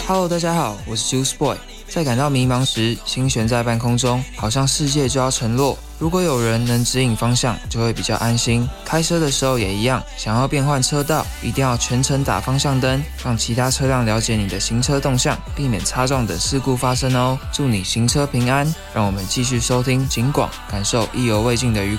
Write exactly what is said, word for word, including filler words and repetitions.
Hello， 大家好，我是 Juice Boy。在感到迷茫时，心悬在半空中，好像世界就要沉落。如果有人能指引方向，就会比较安心。开车的时候也一样，想要变换车道，一定要全程打方向灯，让其他车辆了解你的行车动向，避免擦撞等事故发生哦。祝你行车平安，让我们继续收听警广，感受意犹未尽的愉